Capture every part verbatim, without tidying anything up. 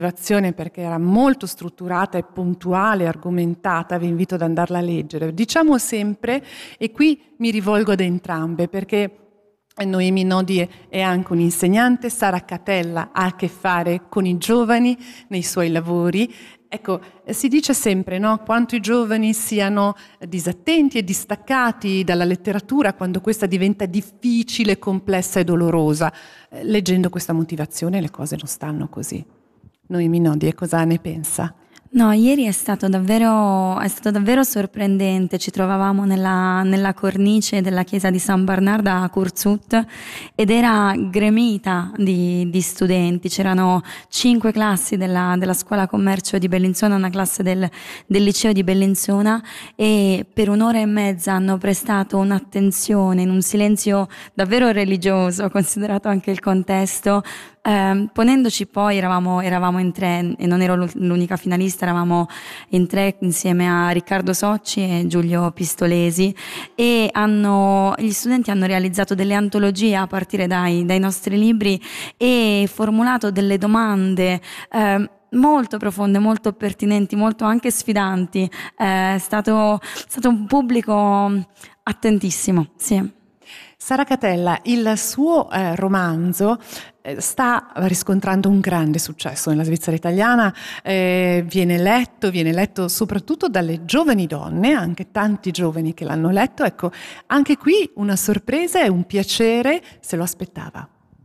perché era molto strutturata e puntuale, argomentata, vi invito ad andarla a leggere. Diciamo sempre, e qui mi rivolgo ad entrambe, perché Noemi Nodi è anche un'insegnante, Sara Catella ha a che fare con i giovani nei suoi lavori. Ecco, si dice sempre, no, quanto i giovani siano disattenti e distaccati dalla letteratura quando questa diventa difficile, complessa e dolorosa. Eh, leggendo questa motivazione le cose non stanno così. Noemi Nodi, e cosa ne pensa? No, ieri è stato davvero, è stato davvero sorprendente. Ci trovavamo nella, nella cornice della chiesa di San Bernardo a Curzut ed era gremita di, di studenti. C'erano cinque classi della, della scuola commercio di Bellinzona, una classe del, del liceo di Bellinzona, e per un'ora e mezza hanno prestato un'attenzione in un silenzio davvero religioso, considerato anche il contesto. Eh, ponendoci poi, eravamo, eravamo in tre e non ero l'unica finalista, eravamo in tre insieme a Riccardo Socci e Giulio Pistolesi, e hanno, gli studenti hanno realizzato delle antologie a partire dai, dai nostri libri e formulato delle domande eh, molto profonde, molto pertinenti, molto anche sfidanti. Eh, è stato, è stato un pubblico attentissimo, sì. Sara Catella, il suo eh, romanzo eh, sta riscontrando un grande successo nella Svizzera italiana, eh, viene letto, viene letto soprattutto dalle giovani donne, anche tanti giovani che l'hanno letto. Ecco, anche qui una sorpresa e un piacere, se lo aspettava.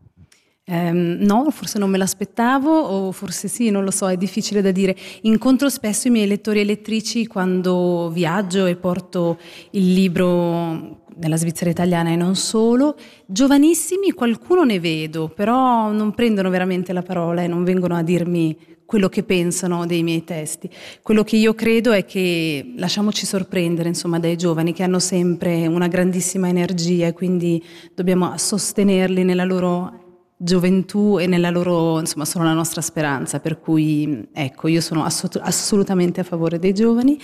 Um, no, forse non me l'aspettavo, o forse sì, non lo so, è difficile da dire. Incontro spesso i miei lettori e lettrici quando viaggio e porto il libro nella Svizzera italiana e non solo. Giovanissimi qualcuno ne vedo, però non prendono veramente la parola e non vengono a dirmi quello che pensano dei miei testi. Quello che io credo è che lasciamoci sorprendere, insomma, dai giovani, che hanno sempre una grandissima energia, e quindi dobbiamo sostenerli nella loro gioventù e nella loro, insomma, sono la nostra speranza. Per cui ecco, io sono assolut- assolutamente a favore dei giovani,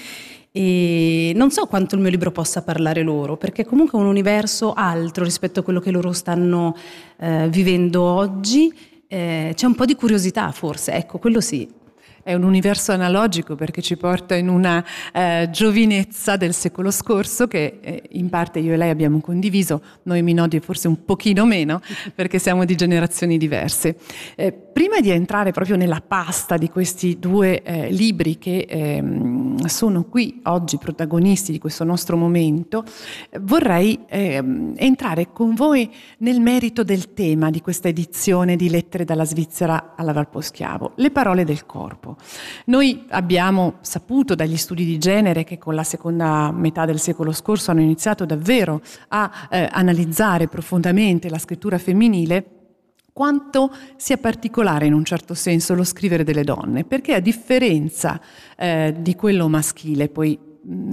e non so quanto il mio libro possa parlare loro, perché comunque è un universo altro rispetto a quello che loro stanno eh, vivendo oggi. Eh, c'è un po' di curiosità, forse, ecco, quello sì. È un universo analogico perché ci porta in una eh, giovinezza del secolo scorso che eh, in parte io e lei abbiamo condiviso, Noemi Nodi forse un pochino meno perché siamo di generazioni diverse. Eh, prima di entrare proprio nella pasta di questi due eh, libri che eh, sono qui oggi protagonisti di questo nostro momento, eh, vorrei eh, entrare con voi nel merito del tema di questa edizione di Lettere dalla Svizzera alla Valposchiavo, le parole del corpo. Noi abbiamo saputo dagli studi di genere che con la seconda metà del secolo scorso hanno iniziato davvero a eh, analizzare profondamente la scrittura femminile, quanto sia particolare in un certo senso lo scrivere delle donne, perché a differenza eh, di quello maschile, poi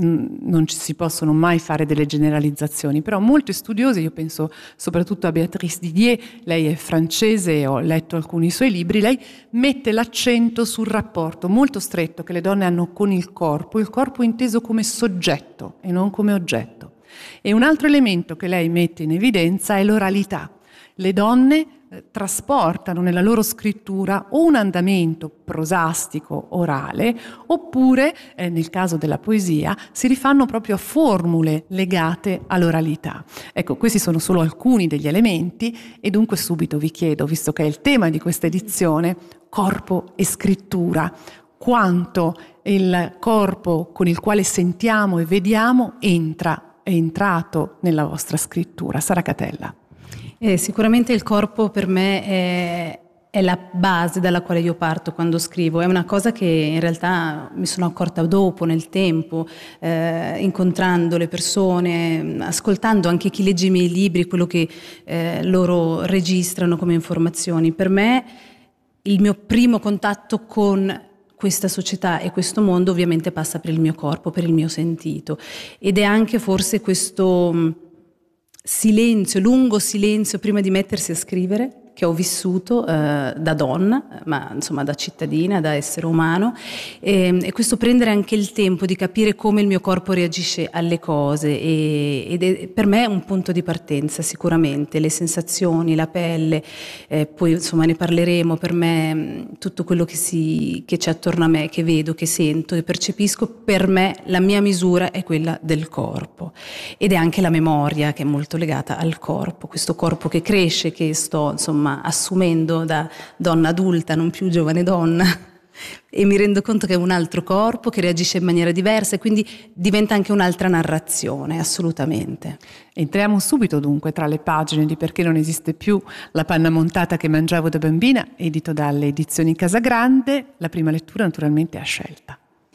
non ci si possono mai fare delle generalizzazioni, però molti studiosi, io penso soprattutto a Béatrice Didier, lei è francese, ho letto alcuni suoi libri, lei mette l'accento sul rapporto molto stretto che le donne hanno con il corpo, il corpo inteso come soggetto e non come oggetto. E un altro elemento che lei mette in evidenza è l'oralità. Le donne trasportano nella loro scrittura o un andamento prosastico orale, oppure eh, nel caso della poesia si rifanno proprio a formule legate all'oralità. Ecco, questi sono solo alcuni degli elementi, e dunque subito vi chiedo, visto che è il tema di questa edizione, corpo e scrittura, quanto il corpo con il quale sentiamo e vediamo entra, è entrato nella vostra scrittura. Sara Catella. Eh, sicuramente il corpo per me è, è la base dalla quale io parto quando scrivo. È una cosa che in realtà mi sono accorta dopo, nel tempo, eh, incontrando le persone, ascoltando anche chi legge i miei libri, quello che eh, loro registrano come informazioni. Per me il mio primo contatto con questa società e questo mondo ovviamente passa per il mio corpo, per il mio sentito, ed è anche forse questo silenzio, lungo silenzio prima di mettersi a scrivere, che ho vissuto eh, da donna, ma insomma da cittadina, da essere umano, e, e questo prendere anche il tempo di capire come il mio corpo reagisce alle cose e, ed è per me un punto di partenza sicuramente, le sensazioni, la pelle, eh, poi insomma ne parleremo, per me tutto quello che, si, che c'è attorno a me, che vedo, che sento e percepisco, per me la mia misura è quella del corpo ed è anche la memoria che è molto legata al corpo, questo corpo che cresce, che sto insomma assumendo da donna adulta, non più giovane donna, e mi rendo conto che è un altro corpo che reagisce in maniera diversa e quindi diventa anche un'altra narrazione, assolutamente. Entriamo subito dunque tra le pagine di Perché non esiste più la panna montata che mangiavo da bambina, edito dalle edizioni Casagrande. La prima lettura naturalmente a scelta.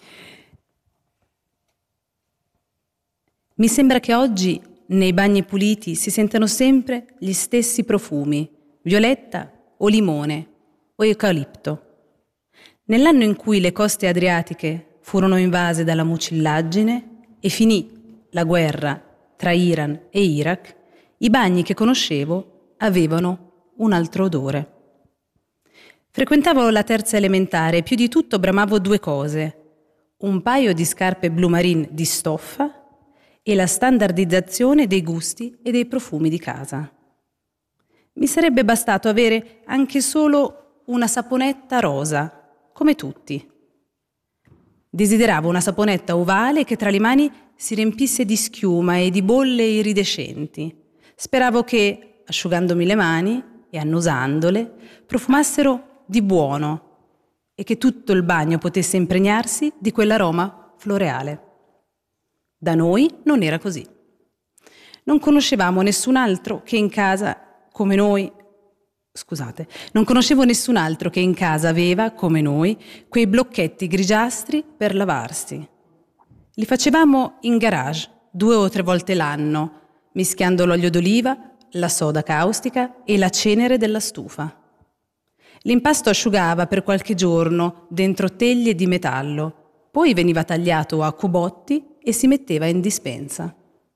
Mi sembra che oggi nei bagni puliti si sentano sempre gli stessi profumi, violetta o limone o eucalipto. Nell'anno in cui le coste adriatiche furono invase dalla mucillaggine e finì la guerra tra Iran e Iraq, i bagni che conoscevo avevano un altro odore. Frequentavo la terza elementare e più di tutto bramavo due cose: un paio di scarpe Blue Marine di stoffa e la standardizzazione dei gusti e dei profumi di casa. Mi sarebbe bastato avere anche solo una saponetta rosa, come tutti. Desideravo una saponetta ovale che tra le mani si riempisse di schiuma e di bolle iridescenti. Speravo che, asciugandomi le mani e annusandole, profumassero di buono e che tutto il bagno potesse impregnarsi di quell'aroma floreale. Da noi non era così. Non conoscevamo nessun altro che in casa come noi, scusate, non conoscevo nessun altro che in casa aveva, come noi, quei blocchetti grigiastri per lavarsi. Li facevamo in garage due o tre volte l'anno, mischiando l'olio d'oliva, la soda caustica e la cenere della stufa. L'impasto asciugava per qualche giorno dentro teglie di metallo, poi veniva tagliato a cubotti e si metteva in dispensa.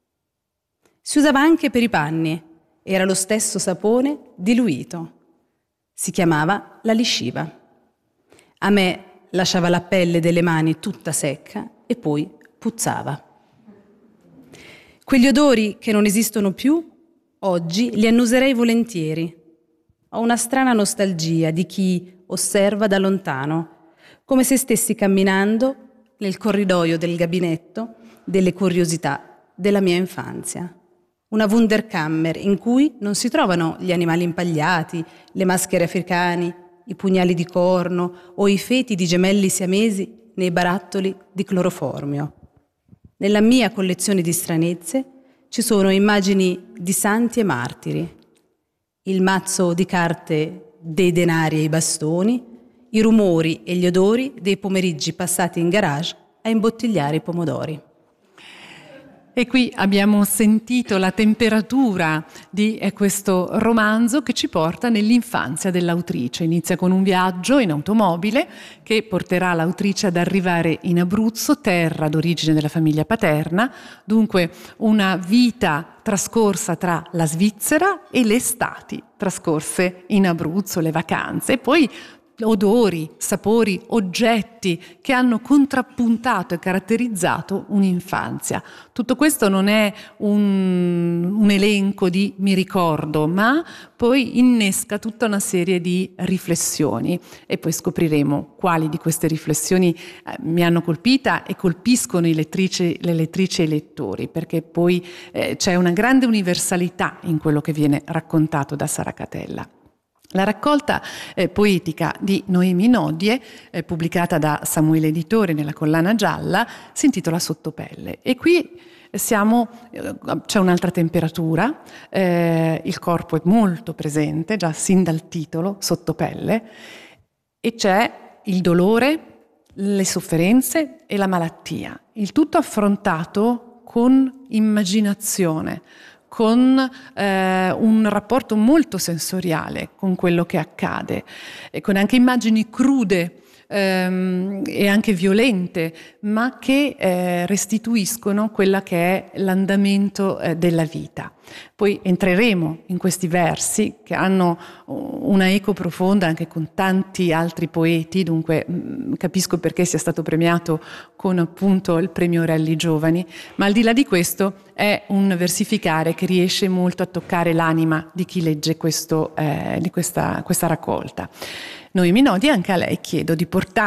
Si usava anche per i panni, era lo stesso sapone diluito. Si chiamava la lisciva. A me lasciava la pelle delle mani tutta secca e poi puzzava. Quegli odori che non esistono più, oggi li annuserei volentieri. Ho una strana nostalgia di chi osserva da lontano, come se stessi camminando nel corridoio del gabinetto delle curiosità della mia infanzia. Una Wunderkammer in cui non si trovano gli animali impagliati, le maschere africane, i pugnali di corno o i feti di gemelli siamesi nei barattoli di cloroformio. Nella mia collezione di stranezze ci sono immagini di santi e martiri, il mazzo di carte dei denari e i bastoni, i rumori e gli odori dei pomeriggi passati in garage a imbottigliare i pomodori. E qui abbiamo sentito la temperatura di eh, questo romanzo che ci porta nell'infanzia dell'autrice. Inizia con un viaggio in automobile che porterà l'autrice ad arrivare in Abruzzo, terra d'origine della famiglia paterna, dunque una vita trascorsa tra la Svizzera e le estati trascorse in Abruzzo, le vacanze, e poi odori, sapori, oggetti che hanno contrappuntato e caratterizzato un'infanzia. Tutto questo non è un, un elenco di mi ricordo, ma poi innesca tutta una serie di riflessioni e poi scopriremo quali di queste riflessioni eh, mi hanno colpita e colpiscono i lettrici, le lettrici e i lettori, perché poi eh, c'è una grande universalità in quello che viene raccontato da Sara Catella. La raccolta eh, poetica di Noemi Nodie, eh, pubblicata da Samuele Editore nella collana gialla, si intitola Sottopelle. E qui siamo, eh, c'è un'altra temperatura, eh, il corpo è molto presente, già sin dal titolo, Sottopelle, e c'è il dolore, le sofferenze e la malattia. Il tutto affrontato con immaginazione, con eh, un rapporto molto sensoriale con quello che accade, e con anche immagini crude ehm, e anche violente, ma che eh, restituiscono quella che è l'andamento eh, della vita. Poi entreremo in questi versi che hanno una eco profonda anche con tanti altri poeti, dunque mh, capisco perché sia stato premiato con appunto il premio Relli Giovani, ma al di là di questo è un versificare che riesce molto a toccare l'anima di chi legge questo, eh, di questa, questa raccolta. Noemi Nodi, anche a lei chiedo di portare